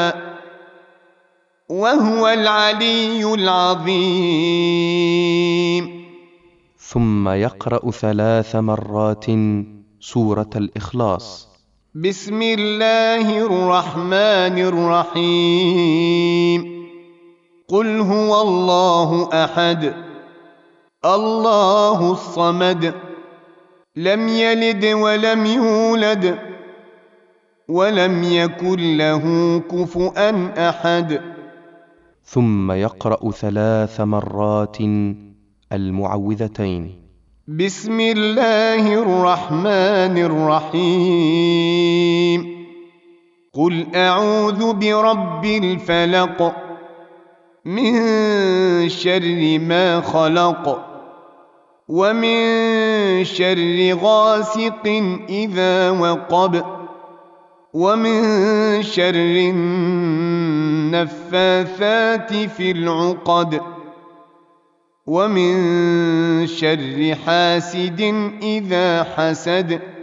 وهو العلي العظيم. ثم يقرأ 3 مرات سورة الإخلاص. بسم الله الرحمن الرحيم. قل هو الله أحد الله الصمد لم يلد ولم يولد ولم يكن له كفؤا أحد. ثم يقرأ 3 مرات المعوذتين. بسم الله الرحمن الرحيم. قل أعوذ برب الفلق من شر ما خلق ومن شر غاسق إذا وقب ومن شر النفاثات في العقد ومن شر حاسد إذا حسد.